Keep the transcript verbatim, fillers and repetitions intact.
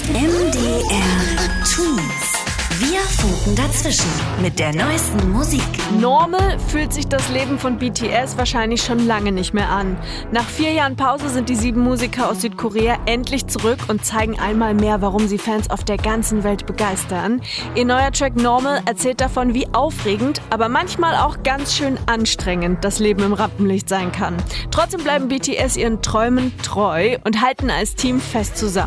M D R Twins. Wir funken dazwischen mit der neuesten Musik. Normal fühlt sich das Leben von B T S wahrscheinlich schon lange nicht mehr an. Nach vier Jahren Pause sind die sieben Musiker aus Südkorea endlich zurück und zeigen einmal mehr, warum sie Fans auf der ganzen Welt begeistern. Ihr neuer Track Normal erzählt davon, wie aufregend, aber manchmal auch ganz schön anstrengend das Leben im Rampenlicht sein kann. Trotzdem bleiben B T S ihren Träumen treu und halten als Team fest zusammen.